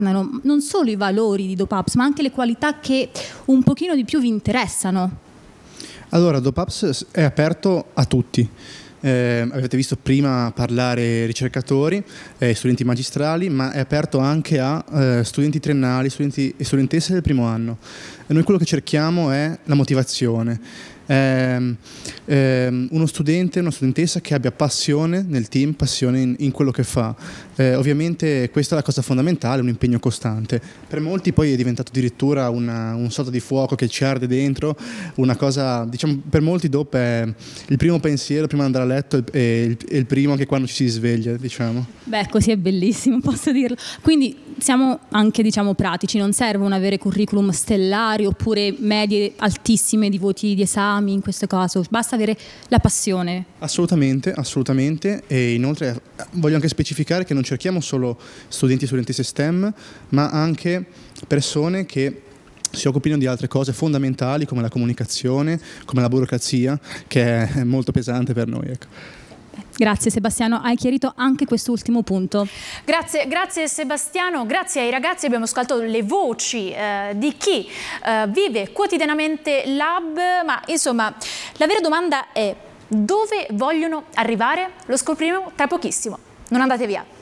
non solo i valori di DopeUps, ma anche le qualità che un pochino di più vi interessano? Allora, DopeUps è aperto a tutti. Avete visto prima parlare ricercatori, studenti magistrali, ma è aperto anche a studenti triennali, studenti e studentesse del primo anno. E noi quello che cerchiamo è la motivazione. Uno studente, una studentessa che abbia passione nel team, passione in quello che fa. Ovviamente questa è la cosa fondamentale, un impegno costante. Per molti poi è diventato addirittura un sorta di fuoco che ci arde dentro, una cosa, diciamo, per molti dopo è il primo pensiero prima di andare a letto e il primo anche quando ci si sveglia, diciamo. Beh, così è bellissimo, posso dirlo. Quindi siamo anche, diciamo, pratici, non servono avere curriculum stellari oppure medie altissime di voti di esami in questo caso, basta avere la passione. Assolutamente, assolutamente, e inoltre voglio anche specificare che non cerchiamo solo studenti e studentesse STEM, ma anche persone che si occupino di altre cose fondamentali come la comunicazione, come la burocrazia, che è molto pesante per noi, ecco. Grazie Sebastiano, hai chiarito anche quest'ultimo punto. Grazie Sebastiano, grazie ai ragazzi, abbiamo ascoltato le voci di chi vive quotidianamente l'hub, ma insomma la vera domanda è: dove vogliono arrivare? Lo scopriremo tra pochissimo, non andate via.